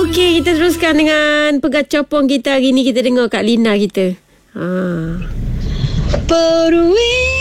Okey, kita teruskan dengan pegat copong kita hari ni. Kita dengar Kak Lina kita. Perui